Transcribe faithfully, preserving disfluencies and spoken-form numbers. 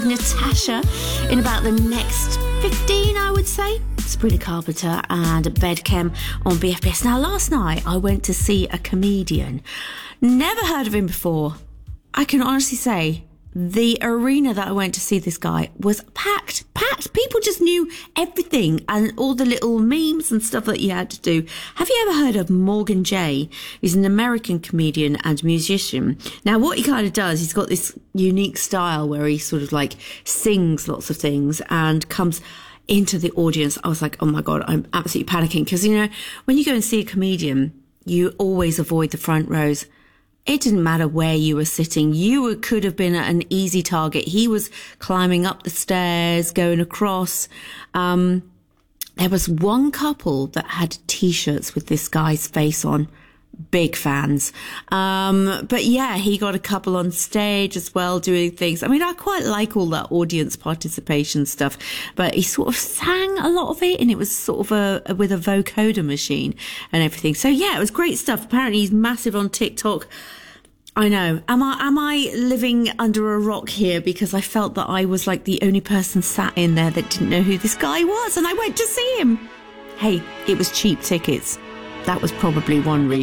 Natasha in about the next fifteen, I would say. Sabrina Carpenter and Bedchem on B F B S. Now, last night I went to see a comedian. Never heard of him before. I can honestly say the arena that I went to see this guy was packed, packed. People just knew everything and all the little memes and stuff that you had to do. Have you ever heard of Morgan Jay? He's an American comedian and musician. Now, what he kind of does, he's got this unique style where he sort of like sings lots of things and comes into the audience. I was like, oh my God, I'm absolutely panicking. Because, you know, when you go and see a comedian, you always avoid the front rows. It didn't matter where you were sitting. You could have been an easy target. He was climbing up the stairs, going across. Um, there was one couple that had T-shirts with this guy's face on. Big fans. Um, but yeah, he got a couple on stage as well doing things. I mean, I quite like all that audience participation stuff, but he sort of sang a lot of it and it was sort of a, a with a vocoder machine and everything. So yeah, it was great stuff. Apparently he's massive on TikTok. I know. Am I, am I living under a rock here? Because I felt that I was like the only person sat in there that didn't know who this guy was and I went to see him. Hey, it was cheap tickets. That was probably one reason.